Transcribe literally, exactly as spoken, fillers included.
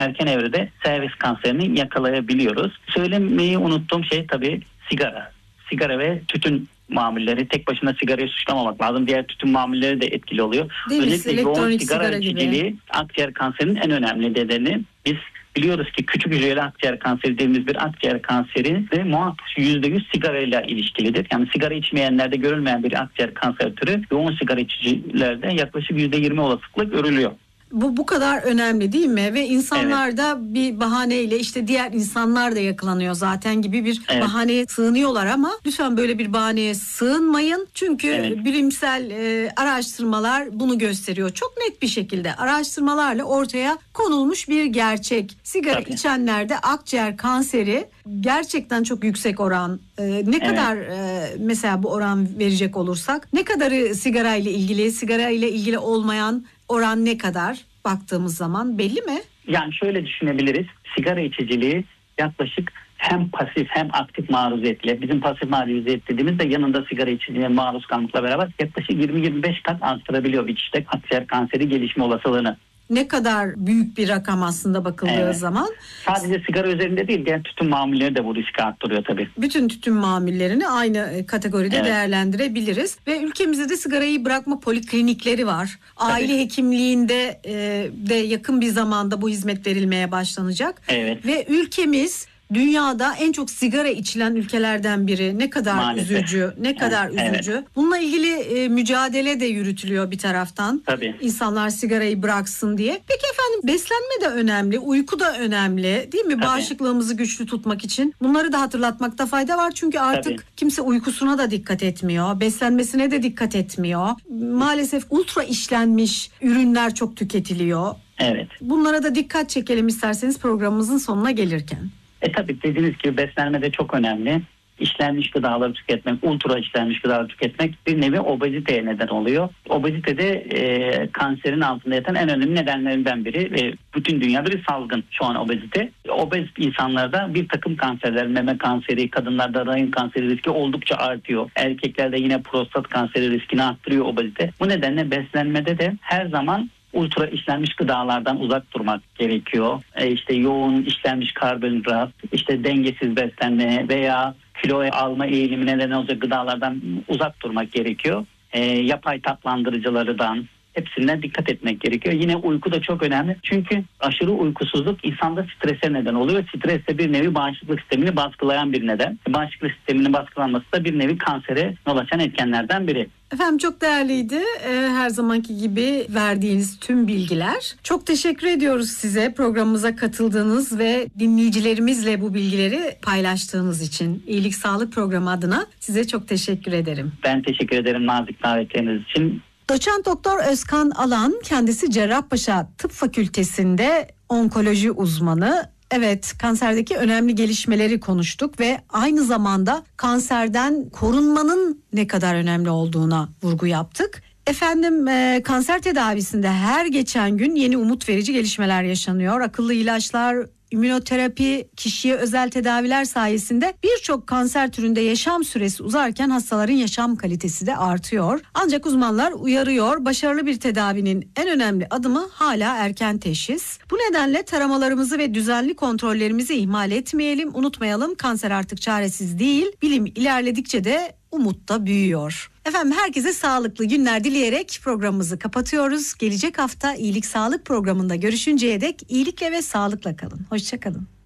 erken evrede servis kanserini yakalayabiliyoruz. Söylemeyi unuttuğum şey tabii sigara. Sigara ve tütün mamulleri. Tek başına sigarayı suçlamamak lazım. Diğer tütün mamulleri de etkili oluyor. Değil Özellikle mi? yoğun Elektronik sigara, sigara içiciliği gibi. akciğer kanserinin en önemli nedeni. Biz biliyoruz ki küçük hücreli akciğer kanseri dediğimiz bir akciğer kanseri de muhakkak yüzde yüz sigarayla ilişkilidir. Yani sigara içmeyenlerde görülmeyen bir akciğer kanser türü yoğun sigara içicilerde yaklaşık yüzde yirmi olasılıkla görülüyor. Bu bu kadar önemli değil mi? Ve insanlar evet. da bir bahaneyle işte diğer insanlar da yakalanıyor zaten gibi bir evet. bahaneye sığınıyorlar ama lütfen böyle bir bahaneye sığınmayın. Çünkü evet. bilimsel e, araştırmalar bunu gösteriyor. Çok net bir şekilde araştırmalarla ortaya konulmuş bir gerçek. Sigara Tabii. içenlerde akciğer kanseri gerçekten çok yüksek oran. Ee, ne evet. kadar e, mesela bu oran verecek olursak ne kadarı sigara ile ilgili, sigara ile ilgili olmayan oran ne kadar baktığımız zaman belli mi? Yani şöyle düşünebiliriz. Sigara içiciliği yaklaşık hem pasif hem aktif maruziyetle, bizim pasif maruziyet dediğimizde yanında sigara içiciliğine maruz kalmakla beraber yaklaşık yirmi yirmi beş kat arttırabiliyor bir kişide akciğer kanseri gelişme olasılığını. Ne kadar büyük bir rakam aslında bakıldığı evet. zaman. Sadece sigara üzerinde değil, diğer tütün mamulleri de bu riski arttırıyor tabii. Bütün tütün mamullerini aynı kategoride evet. değerlendirebiliriz. Ve ülkemizde de sigarayı bırakma poliklinikleri var. Tabii. Aile hekimliğinde e, de yakın bir zamanda bu hizmet verilmeye başlanacak. Evet. Ve ülkemiz dünyada en çok sigara içilen ülkelerden biri. Ne kadar Maalesef. üzücü, ne kadar evet, üzücü. Evet. Bununla ilgili e, mücadele de yürütülüyor bir taraftan. Tabii. İnsanlar sigarayı bıraksın diye. Peki efendim beslenme de önemli, uyku da önemli değil mi? Tabii. Bağışıklığımızı güçlü tutmak için. Bunları da hatırlatmakta fayda var. Çünkü artık Tabii. kimse uykusuna da dikkat etmiyor. Beslenmesine de dikkat etmiyor. Maalesef ultra işlenmiş ürünler çok tüketiliyor. Evet. Bunlara da dikkat çekelim isterseniz programımızın sonuna gelirken. E tabii dediğiniz gibi beslenme de çok önemli. İşlenmiş gıdaları tüketmek, ultra işlenmiş gıdaları tüketmek bir nevi obeziteye neden oluyor. Obezite de e, kanserin altında yatan en önemli nedenlerinden biri ve bütün dünyada bir salgın şu an obezite. Obez insanlarda bir takım kanserler, meme kanseri, kadınlarda rahim kanseri riski oldukça artıyor. Erkeklerde yine prostat kanseri riskini arttırıyor obezite. Bu nedenle beslenmede de her zaman ultra işlenmiş gıdalardan uzak durmak gerekiyor. E işte yoğun işlenmiş karbonhidrat, işte dengesiz beslenme veya kilo alma eğilimi neden olacak gıdalardan uzak durmak gerekiyor. E, yapay tatlandırıcılardan hepsinden dikkat etmek gerekiyor. Yine uyku da çok önemli. Çünkü aşırı uykusuzluk insanda strese neden oluyor. Stres de bir nevi bağışıklık sistemini baskılayan bir neden. Bağışıklık sisteminin baskılanması da bir nevi kansere yol açan etkenlerden biri. Efendim çok değerliydi. Ee, her zamanki gibi verdiğiniz tüm bilgiler. Çok teşekkür ediyoruz size programımıza katıldığınız ve dinleyicilerimizle bu bilgileri paylaştığınız için. İyilik Sağlık Programı adına size çok teşekkür ederim. Ben teşekkür ederim nazik davetleriniz için. Doçent Doktor Özkan Alan, kendisi Cerrahpaşa Tıp Fakültesi'nde onkoloji uzmanı. Evet, kanserdeki önemli gelişmeleri konuştuk ve aynı zamanda kanserden korunmanın ne kadar önemli olduğuna vurgu yaptık. Efendim e, kanser tedavisinde her geçen gün yeni umut verici gelişmeler yaşanıyor. Akıllı ilaçlar, İmmünoterapi, kişiye özel tedaviler sayesinde birçok kanser türünde yaşam süresi uzarken hastaların yaşam kalitesi de artıyor. Ancak uzmanlar uyarıyor, başarılı bir tedavinin en önemli adımı hala erken teşhis. Bu nedenle taramalarımızı ve düzenli kontrollerimizi ihmal etmeyelim, unutmayalım, kanser artık çaresiz değil. Bilim ilerledikçe de umut da büyüyor. Efendim herkese sağlıklı günler dileyerek programımızı kapatıyoruz. Gelecek hafta İyilik Sağlık programında görüşünceye dek iyilikle ve sağlıkla kalın. Hoşça kalın.